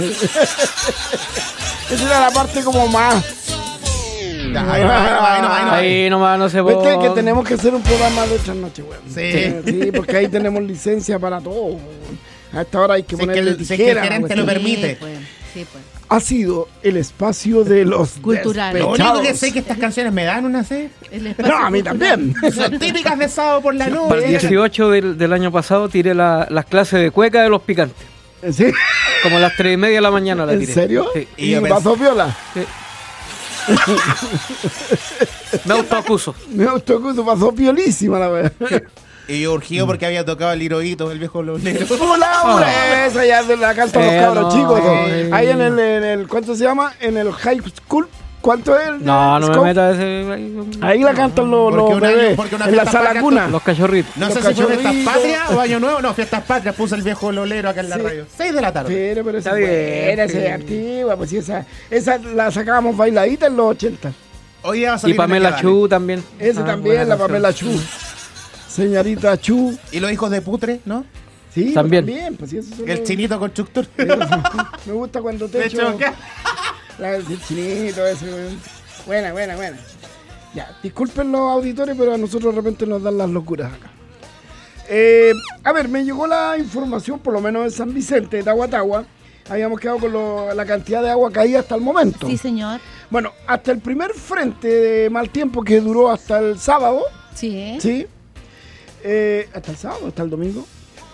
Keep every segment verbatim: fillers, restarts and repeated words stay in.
Esa era la parte como más. Ya, ahí nomás, ahí nomás, ahí nomás. Ahí nomás no se Viste puede. que tenemos que hacer un programa de trasnoche, weón. Sí. Sí, porque ahí tenemos licencia para todo, weón. A esta hora hay que Si es que ponerle el- si es que tijera. el gerente lo weón. permite. Sí, pues, sí, pues. Ha sido el espacio de los Cultural. Lo despechados. único que sé es que estas canciones me dan una sed. El espacio No, a mí cultural. también. Son típicas de sábado por la Para el noche. dieciocho del, del año pasado tiré la- las clases de cueca de los picantes. ¿Sí? Como a las tres y media de la mañana la ¿En tiré. serio? Sí. Y ¿Y yo pasó viola? Sí. Me autoacuso. Me autocuso, pasó violísima la wea. Y yo urgido porque había tocado el Hirohito, el viejo lolero. ¡Hola, hombre! Esa ya de la cantan los Eh, cabros no, chicos. ¿no? eh. Ahí en el, en el, ¿cuánto se llama? En el high school. ¿Cuánto es? el No, no me scope? metas ese. Ahí, Ahí la cantan los, Porque los un año- bebés porque una en la fiesta sala patria cuna. los cachorritos. No Los sé si fue Fiestas cachorritos. Patrias o Año Nuevo. No, Fiestas Patrias puso el viejo lolero acá en la Sí. radio. seis de la tarde. Pero, pero esa Está bien, buena, esa sí. es antigua, pues sí, esa, esa la sacábamos bailadita en los ochenta. Hoy ya va a Y salir Pamela una que Chu también. Ese Ah, también, buena la canción. Pamela Chu. Señorita Chu. vale. Y los hijos de Putre, ¿no? Sí, pues También. también. Pues sí, esos son El los- chinito constructor. Me gusta cuando te De echo hecho, ¿qué? la, el chinito ese. weón. Buena, buena, buena. Ya, disculpen los auditores, pero a nosotros de repente nos dan las locuras acá. Eh, a ver, me llegó la información, por lo menos en San Vicente, de Tahuatahua. Habíamos quedado con lo- la cantidad de agua caída hasta el momento. Sí, señor. Bueno, hasta el primer frente de mal tiempo que duró hasta el sábado, Sí. ¿sí? Eh, hasta el sábado, hasta el domingo.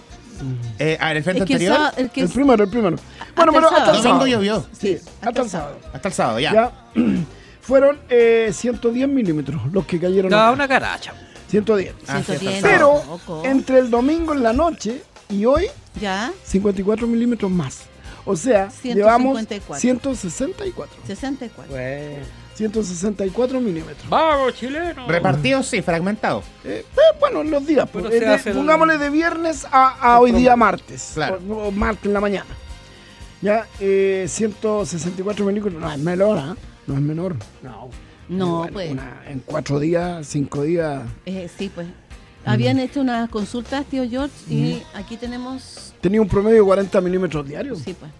Eh, a ver, el frente Es que el anterior. sábado- el que El es- primero, el primero. Bueno, el pero hasta sábado. el sábado. Domingo llovió. Sí, hasta el sábado. Hasta el sábado, ya. Ya. Fueron eh, ciento diez milímetros los que cayeron. No, acá. una caracha. ciento diez. Ah, sí, ciento diez, hasta el Pero tampoco. entre el domingo en la noche y hoy, Ya, cincuenta y cuatro milímetros más. O sea, ciento llevamos cincuenta y cuatro. ciento sesenta y cuatro. sesenta y cuatro. ciento sesenta y cuatro milímetros. ¡Vamos, chileno! Repartidos, sí, fragmentados. Eh, eh, bueno, en los días. Pero pues, se eh, de- hace el- pongámosle de viernes a, a hoy día martes. Claro. O, o martes en la mañana. Ya, eh, ciento sesenta y cuatro milímetros. No es menor, ¿ah? No es menor. No. No, Bueno, pues. una- en cuatro días, cinco días. Eh, sí, pues. Habían hecho unas consultas, tío George, y aquí tenemos. Tenía un promedio de cuarenta milímetros diarios. Sí, pues.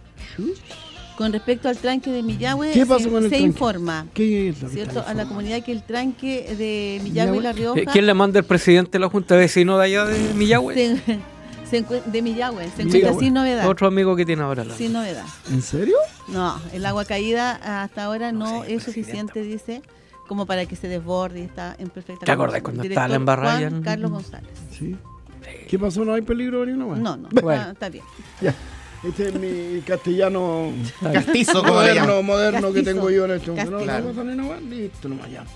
Con respecto al tranque de Millahue, ¿Qué pasó se, con el se tranque? informa, ¿Qué es lo que ¿cierto? está A la informando? comunidad que el tranque de Millahue y La Rioja. Eh, ¿Quién le manda el presidente de la Junta de Vecinos de allá de Millahue? se, se encuent- de Millahue, se encuentra Millahue. sin novedad. Otro amigo que tiene ahora. La... Sin novedad. ¿En serio? No, el agua caída hasta ahora no es suficiente, dice, como para que se desborde y está en perfecta ¿Te acordás condición. cuando Director estaba la embarrada Juan ya en- Carlos González. Sí. ¿Qué pasó? ¿No hay peligro ni una más? No, no, Bueno. está, está bien. Ya. Este es mi castellano Castizo, como le moderno, llaman. moderno que Castizo. tengo yo en este momento. No, Castizo. no pasa ni una más. Listo, nomás ya.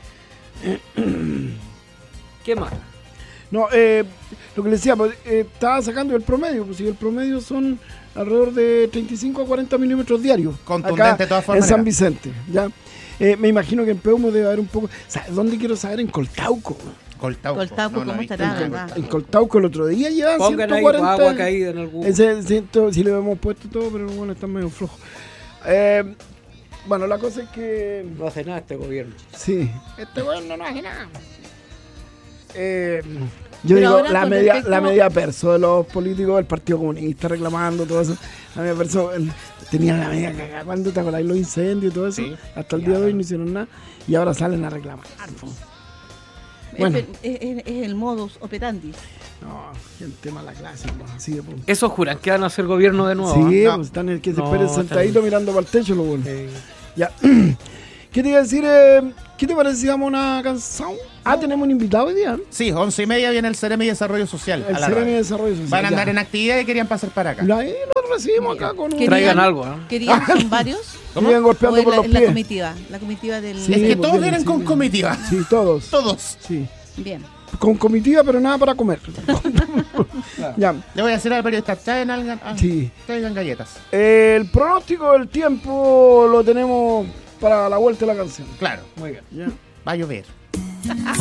¿Qué más? No, eh, lo que le decía, pues, eh, estaba sacando el promedio, pues si el promedio son alrededor de treinta y cinco a cuarenta milímetros diarios. Contundente acá de todas formas, en San era. Vicente, ¿ya? Eh, me imagino que en Peumo debe haber un poco... ¿Sabes dónde quiero saber? En Coltauco. Coltauco. Coltauco, No, no ¿cómo he visto. estará, En, verdad? en Coltauco el otro día llevan Pongan ciento ahí cuarenta... agua caída en algún... Ese ciento, si le hemos puesto todo, pero bueno, está medio flojo. Eh, bueno, la cosa es que... No hace nada este gobierno. Sí, este gobierno no hace nada. Eh, yo Pero digo, ahora la con media, respecto- la media perso de los políticos del Partido Comunista reclamando todo eso. La media perso el- tenían la media cagada. ¿Cuándo te acordás? Los incendios y todo eso. Sí. Hasta el día de hoy no hicieron nada. Y ahora salen a reclamar. po. Bueno. Es, es- es el modus operandi. No, gente mala clase, po, así de punto. ¿Esos juran que van a hacer gobierno de nuevo? Sí, no. pues están el que se No, esperen está sentadito bien. mirando para el techo, lo bueno. ¿eh? Ya. ¿Qué te iba a decir? Eh, ¿Qué te parece si vamos a una canción? Ah, tenemos un invitado hoy día. Sí, once y media viene el Ceremi de Desarrollo Social. El a la Ceremi de radio. Desarrollo Social. Van a andar ya. en actividad y querían pasar para acá. Ahí lo recibimos acá con un... ¿Querían- Traigan algo, ¿eh? ¿Querían? ¿Son varios? ¿Cómo? Vienen golpeando ¿O en por la, los en la pies. comitiva? La comitiva del... Sí, Es que pues todos vienen, vienen sí, con vienen. comitiva. Sí, todos. Todos. Sí. Bien. Con comitiva, pero nada para comer. Ya. Le voy a decir al periodista, traigan, algo- ah, Sí. traigan galletas. El pronóstico del tiempo lo tenemos para la vuelta de la canción. Claro, Muy bien. Ya. va a llover.